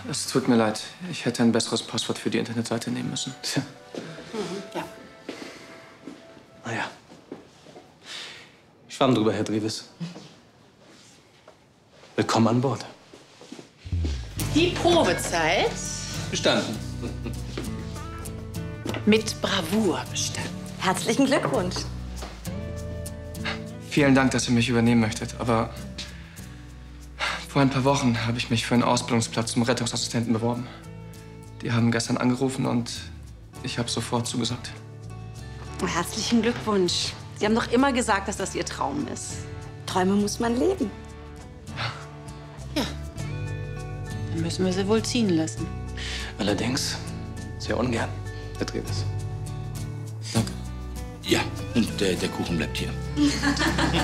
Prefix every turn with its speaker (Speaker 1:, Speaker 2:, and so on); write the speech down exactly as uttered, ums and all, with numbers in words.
Speaker 1: Es tut mir leid. Ich hätte ein besseres Passwort für die Internetseite nehmen müssen. Tja.
Speaker 2: Mhm, ja.
Speaker 1: Naja. Schwamm drüber, Herr Dreves. Willkommen an Bord.
Speaker 2: Die Probezeit
Speaker 1: Bestanden.
Speaker 2: mit Bravour bestanden.
Speaker 3: Herzlichen Glückwunsch.
Speaker 1: Vielen Dank, dass ihr mich übernehmen möchtet, aber vor ein paar Wochen habe ich mich für einen Ausbildungsplatz zum Rettungsassistenten beworben. Die haben gestern angerufen und ich habe sofort zugesagt.
Speaker 3: Herzlichen Glückwunsch. Sie haben doch immer gesagt, dass das Ihr Traum ist. Träume muss man leben.
Speaker 2: Ja. Dann müssen wir sie wohl ziehen lassen.
Speaker 1: Allerdings sehr ungern, Herr Dreves. Danke.
Speaker 4: Ja, und äh, der Kuchen bleibt hier.